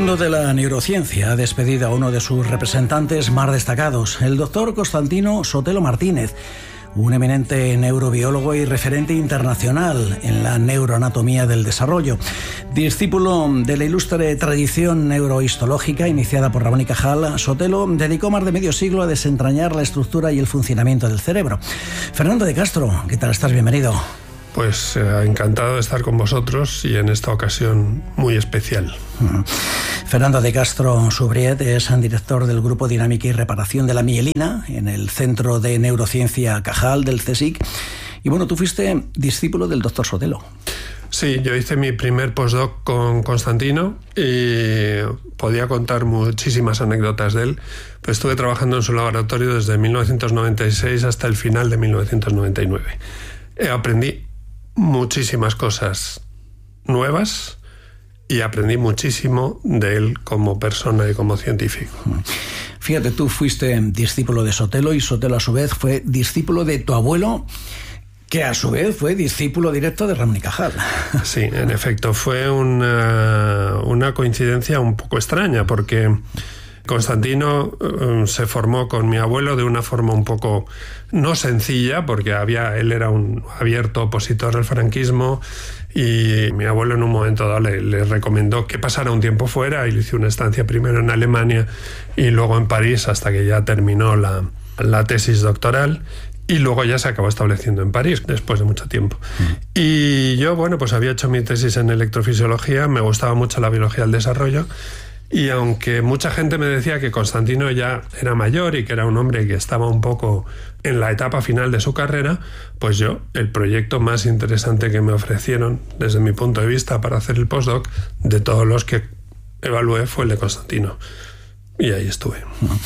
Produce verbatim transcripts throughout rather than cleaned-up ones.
mundo de la neurociencia ha despedido a uno de sus representantes más destacados, el doctor Constantino Sotelo Martínez, un eminente neurobiólogo y referente internacional en la neuroanatomía del desarrollo. Discípulo de la ilustre tradición neurohistológica iniciada por Ramón y Cajal, Sotelo dedicó más de medio siglo a desentrañar la estructura y el funcionamiento del cerebro. Fernando de Castro, ¿qué tal estás? Bienvenido. Pues eh, encantado de estar con vosotros y en esta ocasión muy especial. Uh-huh. Fernando de Castro Subriet es director del Grupo Dinámica y Reparación de la Mielina en el Centro de Neurociencia Cajal del C S I C. Y bueno, tú fuiste discípulo del doctor Sotelo. Sí, yo hice mi primer postdoc con Constantino y podía contar muchísimas anécdotas de él. Pues estuve trabajando en su laboratorio desde mil novecientos noventa y seis hasta el final de mil novecientos noventa y nueve. Eh, aprendí muchísimas cosas nuevas y aprendí muchísimo de él como persona y como científico. Fíjate, tú fuiste discípulo de Sotelo y Sotelo a su vez fue discípulo de tu abuelo, que a su vez fue discípulo directo de Ramón y Cajal. Sí, en efecto, fue una, una coincidencia un poco extraña porque Constantino um, se formó con mi abuelo de una forma un poco no sencilla, porque había, él era un abierto opositor al franquismo y mi abuelo en un momento dado le, le recomendó que pasara un tiempo fuera y le hizo una estancia primero en Alemania y luego en París hasta que ya terminó la, la tesis doctoral. Y luego ya se acabó estableciendo en París, después de mucho tiempo. Mm. Y yo, bueno, pues había hecho mi tesis en electrofisiología, me gustaba mucho la biología del desarrollo, y aunque mucha gente me decía que Constantino ya era mayor y que era un hombre que estaba un poco en la etapa final de su carrera, pues yo, el proyecto más interesante que me ofrecieron, desde mi punto de vista, para hacer el postdoc, de todos los que evalué, fue el de Constantino. Y ahí estuve.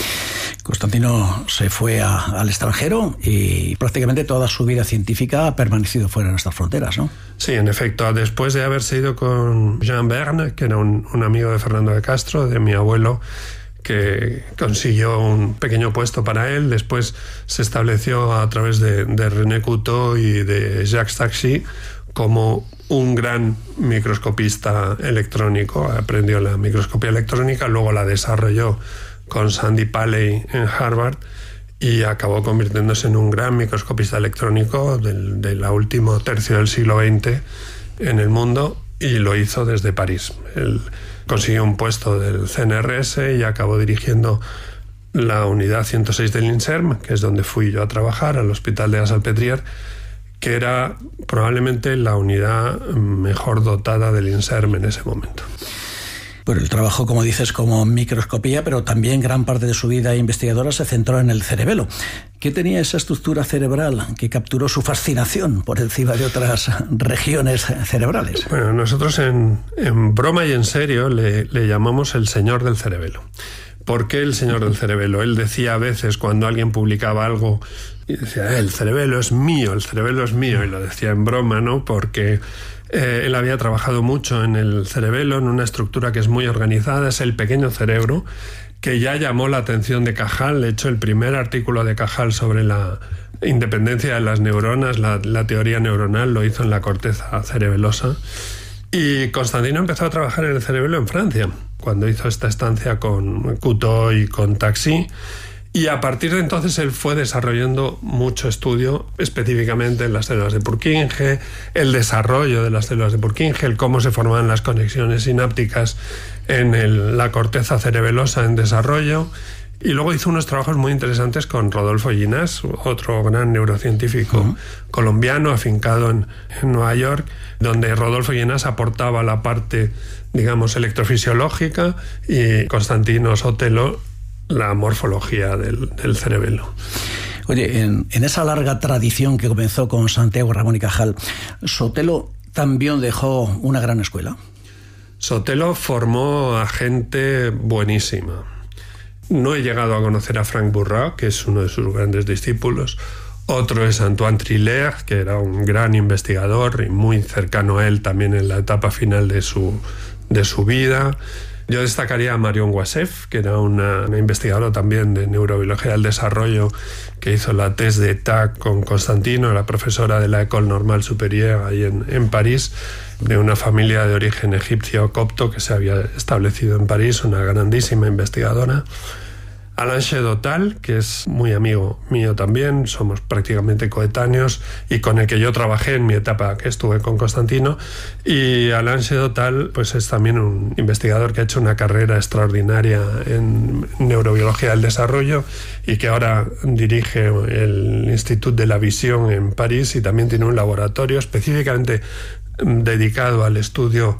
Constantino se fue a, al extranjero y prácticamente toda su vida científica ha permanecido fuera de nuestras fronteras, ¿no? Sí, en efecto. Después de haberse ido con Jean Verne, que era un, un amigo de Fernando de Castro, de mi abuelo, que consiguió un pequeño puesto para él. Después se estableció a través de, de René Couteau y de Jacques Taxis como un gran microscopista electrónico. Aprendió la microscopía electrónica, luego la desarrolló con Sandy Paley en Harvard y acabó convirtiéndose en un gran microscopista electrónico del, del último tercio del siglo veinte en el mundo, y lo hizo desde París. Él consiguió un puesto del C N R S y acabó dirigiendo la unidad ciento seis del INSERM, que es donde fui yo a trabajar, al Hospital de la Salpêtrière, que era probablemente la unidad mejor dotada del INSERM en ese momento. Bueno, el trabajo, como dices, como microscopía, pero también gran parte de su vida investigadora se centró en el cerebelo. ¿Qué tenía esa estructura cerebral que capturó su fascinación por encima de otras regiones cerebrales? Bueno, nosotros en, en broma y en serio le, le llamamos el señor del cerebelo. ¿Por qué el señor del cerebelo? Él decía a veces cuando alguien publicaba algo, y decía, el cerebelo es mío, el cerebelo es mío, y lo decía en broma, ¿no? Porque Eh, él había trabajado mucho en el cerebelo, en una estructura que es muy organizada, es el pequeño cerebro, que ya llamó la atención de Cajal. De hecho, el primer artículo de Cajal sobre la independencia de las neuronas, la, la teoría neuronal, lo hizo en la corteza cerebelosa. Y Constantino empezó a trabajar en el cerebelo en Francia, cuando hizo esta estancia con Couteau y con Taxis. Y a partir de entonces él fue desarrollando mucho estudio específicamente en las células de Purkinje, el desarrollo de las células de Purkinje, el cómo se formaban las conexiones sinápticas en el, la corteza cerebelosa en desarrollo. Y luego hizo unos trabajos muy interesantes con Rodolfo Ginás, otro gran neurocientífico uh-huh. colombiano afincado en, en Nueva York, donde Rodolfo Ginás aportaba la parte, digamos, electrofisiológica y Constantino Sotelo la morfología del, del cerebelo. Oye, en, en esa larga tradición que comenzó con Santiago Ramón y Cajal, Sotelo también dejó una gran escuela. Sotelo formó a gente buenísima. No he llegado a conocer a Frank Bourrat, que es uno de sus grandes discípulos. Otro es Antoine Triller, que era un gran investigador y muy cercano a él también en la etapa final de su, de su vida. Yo destacaría a Marion Wassef, que era una, una investigadora también de neurobiología del desarrollo, que hizo la thèse d'état con Constantino, la profesora de la École Normale Supérieure ahí en, en París, de una familia de origen egipcio copto que se había establecido en París, una grandísima investigadora. Alain Chedotal, que es muy amigo mío también, somos prácticamente coetáneos y con el que yo trabajé en mi etapa que estuve con Constantino. Y Alain Chedotal pues es también un investigador que ha hecho una carrera extraordinaria en neurobiología del desarrollo y que ahora dirige el Institut de la Visión en París y también tiene un laboratorio específicamente dedicado al estudio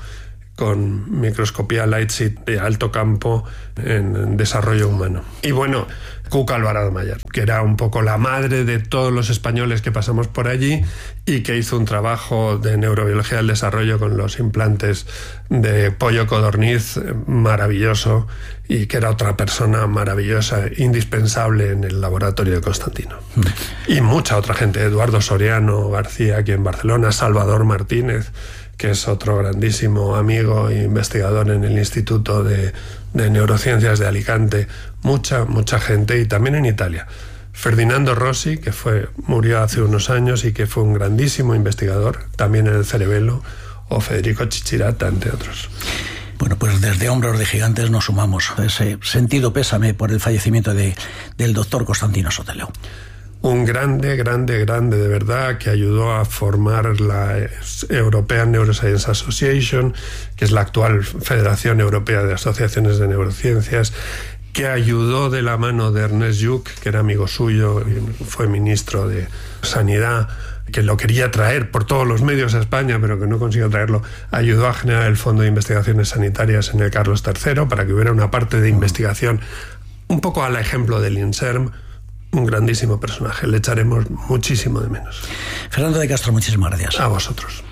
con microscopía LightSeed de alto campo en desarrollo humano. Y bueno, Cuca Alvarado Mayer, que era un poco la madre de todos los españoles que pasamos por allí y que hizo un trabajo de neurobiología del desarrollo con los implantes de pollo codorniz maravilloso y que era otra persona maravillosa, indispensable en el laboratorio de Constantino. Mm. Y mucha otra gente, Eduardo Soriano García aquí en Barcelona, Salvador Martínez, que es otro grandísimo amigo e investigador en el Instituto de, de Neurociencias de Alicante, mucha, mucha gente, y también en Italia. Ferdinando Rossi, que fue, murió hace unos años y que fue un grandísimo investigador, también en el cerebelo, o Federico Chichirata, entre otros. Bueno, pues desde Hombros de Gigantes nos sumamos a ese sentido pésame por el fallecimiento de, del doctor Constantino Sotelo. Un grande, grande, grande de verdad, que ayudó a formar la European Neuroscience Association, que es la actual Federación Europea de Asociaciones de Neurociencias, que ayudó de la mano de Ernest Lluch, que era amigo suyo y fue ministro de Sanidad, que lo quería traer por todos los medios a España, pero que no consiguió traerlo. Ayudó a generar el Fondo de Investigaciones Sanitarias en el Carlos tercero para que hubiera una parte de investigación un poco al ejemplo del INSERM. Un grandísimo personaje, le echaremos muchísimo de menos. Fernando de Castro, muchísimas gracias. A vosotros.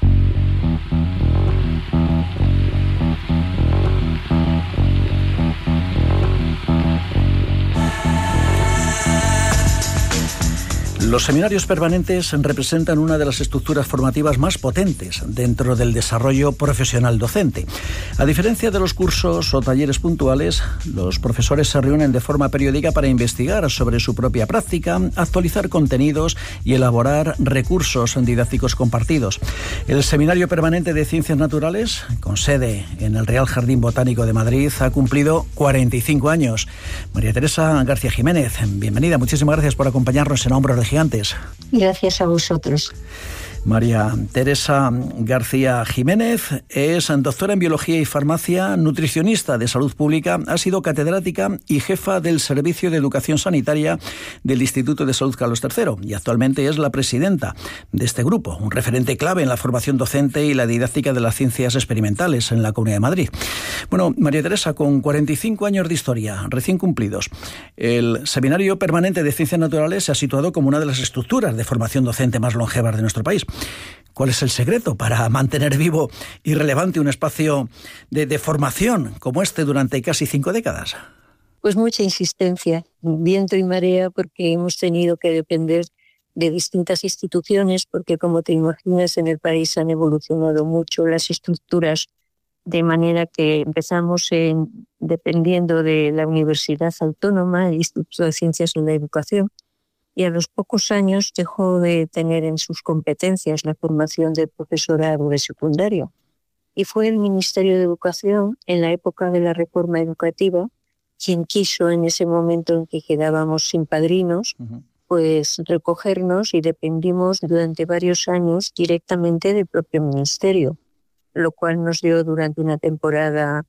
Los seminarios permanentes representan una de las estructuras formativas más potentes dentro del desarrollo profesional docente. A diferencia de los cursos o talleres puntuales, los profesores se reúnen de forma periódica para investigar sobre su propia práctica, actualizar contenidos y elaborar recursos didácticos compartidos. El Seminario Permanente de Ciencias Naturales, con sede en el Real Jardín Botánico de Madrid, ha cumplido cuarenta y cinco años. María Teresa García Jiménez, bienvenida. Muchísimas gracias por acompañarnos en Hombros de Gigantes. Gracias a vosotros. María Teresa García Jiménez es doctora en Biología y Farmacia, nutricionista de salud pública, ha sido catedrática y jefa del Servicio de Educación Sanitaria del Instituto de Salud Carlos tercero y actualmente es la presidenta de este grupo, un referente clave en la formación docente y la didáctica de las ciencias experimentales en la Comunidad de Madrid. Bueno, María Teresa, con cuarenta y cinco años de historia recién cumplidos, el Seminario Permanente de Ciencias Naturales se ha situado como una de las estructuras de formación docente más longevas de nuestro país. ¿Cuál es el secreto para mantener vivo y relevante un espacio de, de formación como este durante casi cinco décadas? Pues mucha insistencia, viento y marea, porque hemos tenido que depender de distintas instituciones, porque como te imaginas en el país han evolucionado mucho las estructuras, de manera que empezamos en, dependiendo de la Universidad Autónoma, el Instituto de Ciencias de la Educación, y a los pocos años dejó de tener en sus competencias la formación del profesorado de secundario. Y fue el Ministerio de Educación, en la época de la reforma educativa, quien quiso en ese momento en que quedábamos sin padrinos, uh-huh. pues recogernos y dependimos durante varios años directamente del propio ministerio, lo cual nos dio durante una temporada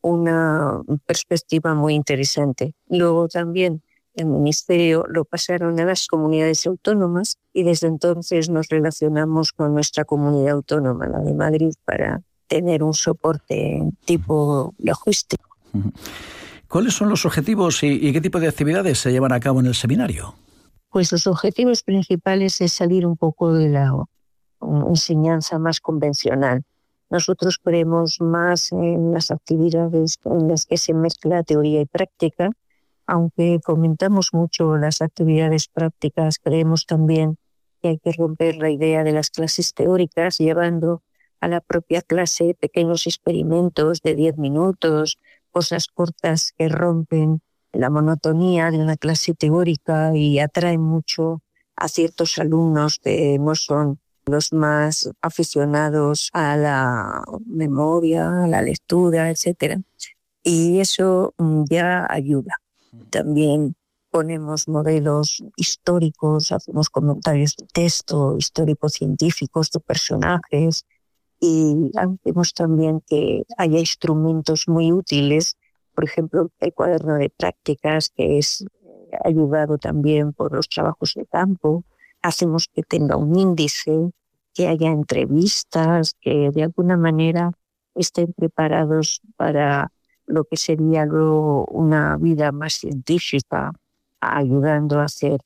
una perspectiva muy interesante. Luego también el ministerio lo pasaron a las comunidades autónomas y desde entonces nos relacionamos con nuestra comunidad autónoma, la de Madrid, para tener un soporte tipo logístico. ¿Cuáles son los objetivos y, y qué tipo de actividades se llevan a cabo en el seminario? Pues los objetivos principales es salir un poco de la enseñanza más convencional. Nosotros creemos más en las actividades en las que se mezcla teoría y práctica. Aunque comentamos mucho las actividades prácticas, creemos también que hay que romper la idea de las clases teóricas, llevando a la propia clase pequeños experimentos de diez minutos cosas cortas que rompen la monotonía de una clase teórica y atraen mucho a ciertos alumnos que no son los más aficionados a la memoria, a la lectura, etcétera. Y eso ya ayuda. También ponemos modelos históricos, hacemos comentarios de texto, histórico-científicos de personajes, y hacemos también que haya instrumentos muy útiles. Por ejemplo, el cuaderno de prácticas, que es ayudado también por los trabajos de campo. Hacemos que tenga un índice, que haya entrevistas, que de alguna manera estén preparados para lo que sería luego una vida más científica, ayudando a hacer